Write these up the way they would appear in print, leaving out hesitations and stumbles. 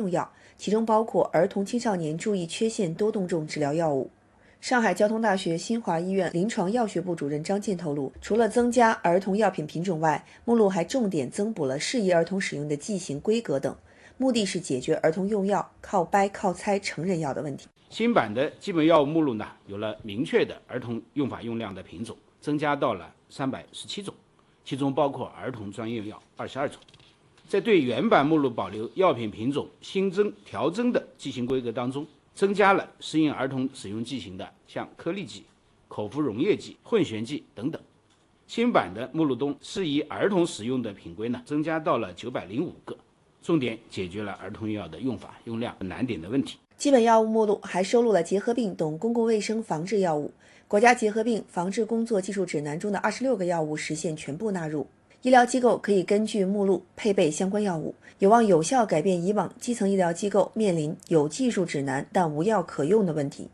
用药，其中包括儿童青少年注意缺陷多动症治疗药物。上海交通大学新华医院临床药学部主任张健透露，除了增加儿童药品品种外，目录还重点增补了适宜儿童使用的剂型规格等，目的是解决儿童用药靠掰靠猜成人药的问题。 新版的基本药物目录呢，有了明确的儿童用法用量的品种，增加到了317种，其中包括儿童专用药22种。在对原版目录保留药品品种新增调增的剂型规格当中，增加了适应儿童使用剂型的，像颗粒剂、口服溶液剂、混悬剂等等。新版的目录中适宜儿童使用的品规呢，增加到了905个，重点解决了儿童药的用法用量难点的问题。 基本药物目录还收录了结核病等公共卫生防治药物，国家结核病防治工作技术指南中的26个药物实现全部纳入。医疗机构可以根据目录配备相关药物，有望有效改变以往基层医疗机构面临有技術指南但無藥可用的問題。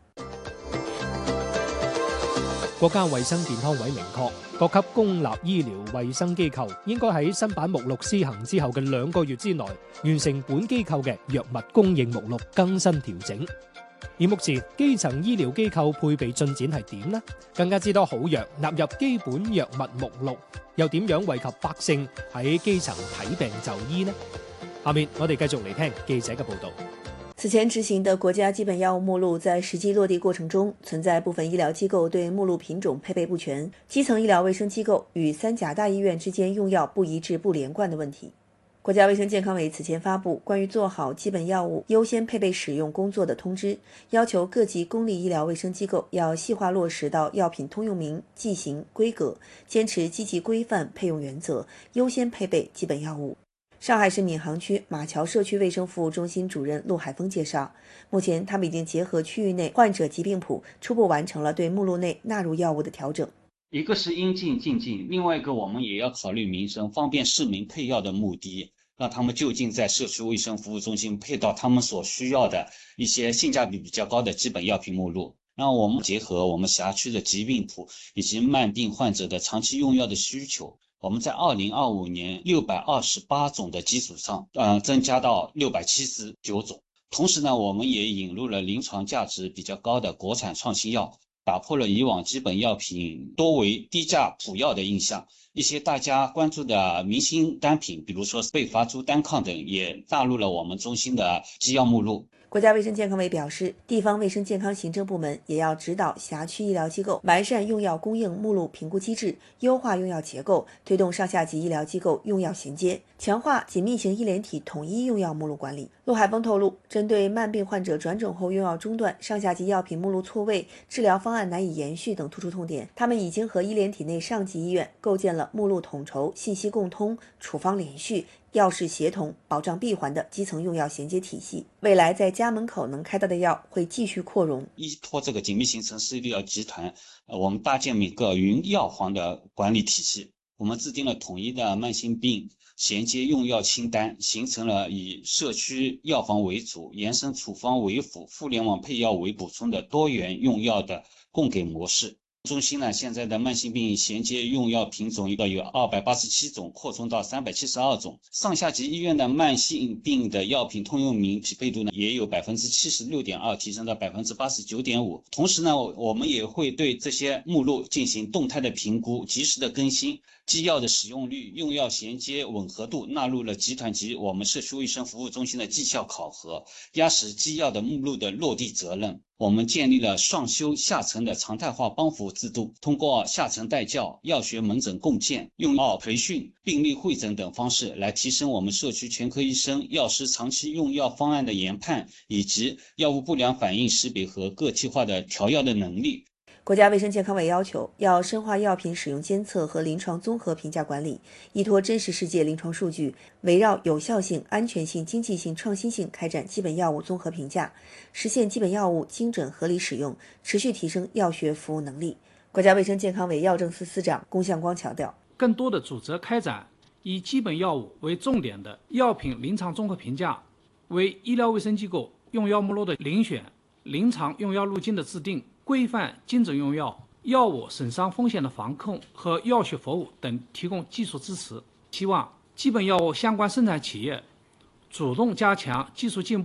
國家衛生健康委明確，各級公立醫療衛生機構應該喺新版目錄施行之後嘅2個月之內，完成本機構嘅藥物供應目錄更新調整。而目前基層醫療機構配備進展係點呢？更加之多好藥納入基本藥物目錄，又點樣惠及百姓喺基層睇病就醫呢？下面我哋繼續嚟聽記者嘅報導。 此前执行的國家基本藥物目錄在實際落地過程中，存在部分醫療機構對目錄品種配備不全，基層醫療衛生機構與3甲大醫院之間用藥不一致不連貫的問題。國家衛生健康委此前發布關於做好基本藥物優先配備使用工作的通知，要求各級公立醫療衛生機構要細化落實到藥品通用名、劑型、規格，堅持積極規範配用原則，優先配備基本藥物。上海市闵行區馬橋社區衛生服務中心主任陸海峰介紹，目前他們已經結合區域內患者疾病譜，初步完成了對目錄內納入藥物的調整。 一個是應盡盡盡，另外一個我們也要考慮民生，方便市民配藥的目的，讓他們就近在社區衛生服務中心配到他們所需要的一些性價比比較高的基本藥品目錄。讓我們結合我們轄區的疾病譜以及慢病患者的長期用藥的需求，我們在2025年628種的基礎上，增加到679種。同時呢，我們也引入了臨床價值比較高的國產創新藥，打破了以往基本藥品多為低價普藥的印象。一些大家關注的明星單品，比如說貝發珠單抗等，也納入了我們中心的基藥目錄。 國家衛生健康委表示，地方衛生健康行政部門也要指導轄區醫療機構完善用藥供應目錄評估機制，優化用藥結構，推動上下級醫療機構用藥銜接，強化緊密型醫聯體統一用藥目錄管理。陸海峰透露，針對慢病患者轉診後用藥中斷、上下級藥品目錄錯位、治療方案難以延續等突出痛點，他們已經和醫聯體內上級醫院構建了目錄統籌、信息共通、處方連續、藥事協同、保障閉環的基層用藥銜接體系。未來在家門口能開到的藥會繼續擴容。 依托這個緊密型城市醫療集團，我們搭建一個雲藥房的管理體系。我們制定了統一的慢性病銜接用藥清單，形成了以社區藥房為主、延伸處方為輔、互聯網配藥為補充的多元用藥的供給模式。中心呢，現在的慢性病銜接用藥品種有287種，擴充到372種。上下級醫院的慢性病的藥品通用名匹配度呢，也有76.2%，提升到89.5%。同時呢，我們也會對這些目錄進行動態的評估，及時的更新。基藥的使用率、用藥銜接吻合度納入了集團及我們社區衛生服務中心的績效考核，壓實基藥的目錄的落地責任。我們建立了上修下層的常態化幫扶制度，通過下層帶教、藥學門診共建、用藥培訓、病例會診等方式，來提升我們社區全科醫生、藥師長期用藥方案的研判，以及藥物不良反應識別和個體化的調藥的能力。 國家衛生健康委要求，要深化藥品使用監測和臨床綜合評價管理，依託真實世界臨床數據，圍繞有效性、安全性、經濟性、創新性開展基本藥物綜合評價，實現基本藥物精準合理使用，持續提升藥學服務能力。國家衛生健康委藥政司司長龔向光強調， 更多的組織開展以基本藥物為重點的藥品臨床綜合評價，為醫療衛生機構用藥目錄的遴選、臨床用藥路徑的制定、規範精準用藥、藥物損傷風險的防控和藥學服務等提供技術支持。希望基本藥物相關生產企業主動加強技術進步